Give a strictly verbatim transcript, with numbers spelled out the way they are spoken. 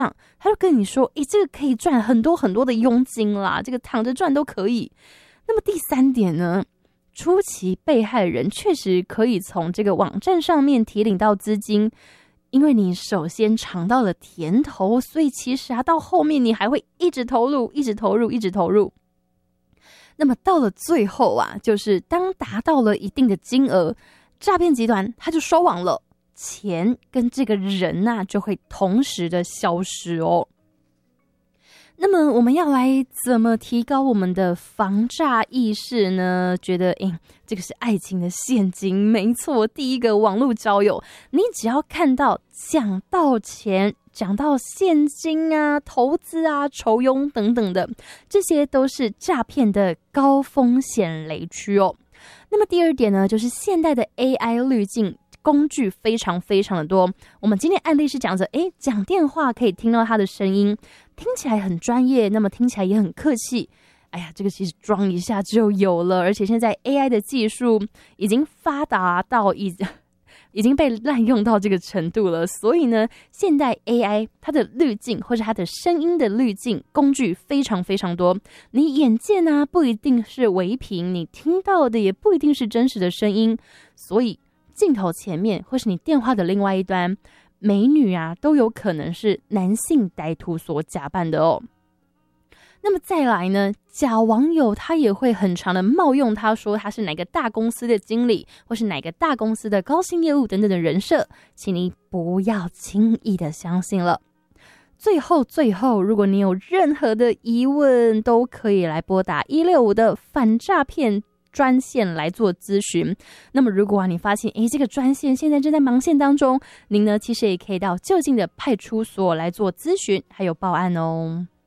他就跟你说，诶，这个可以赚很多很多的佣金啦，这个躺着赚都可以。那么第三点呢，初期被害人确实可以从这个网站上面提领到资金，因为你首先尝到了甜头，所以其实啊，到后面你还会一直投入，一直投入，一直投入。那么到了最后啊，就是当达到了一定的金额，诈骗集团他就收网了，钱跟这个人啊就会同时的消失哦。那么我们要来怎么提高我们的防诈意识呢？觉得诶，这个是爱情的陷阱，没错。第一个，网络交友，你只要看到讲到钱，讲到现金啊、投资啊、酬庸等等的，这些都是诈骗的高风险雷区哦。那么第二点呢，就是现代的 A I 滤镜工具非常非常的多。我们今天案例是讲着，诶，讲电话可以听到他的声音，听起来很专业，那么听起来也很客气。哎呀，这个其实装一下就有了，而且现在 A I 的技术已经发达到已已经被滥用到这个程度了，所以呢，现代 A I 它的滤镜或者它的声音的滤镜工具非常非常多。你眼见啊，不一定是唯凭，你听到的也不一定是真实的声音，所以镜头前面或是你电话的另外一端，美女啊都有可能是男性歹徒所假扮的哦。那么再来呢，假网友他也会很常的冒用他说他是哪个大公司的经理，或是哪个大公司的高薪业务等等的人设，请你不要轻易的相信了。最后最后，如果你有任何的疑问，都可以来拨打一六五的反诈骗专线来做咨询。那么如果啊你发现诶这个专线现在正在忙线当中，您呢其实也可以到就近的派出所来做咨询还有报案哦。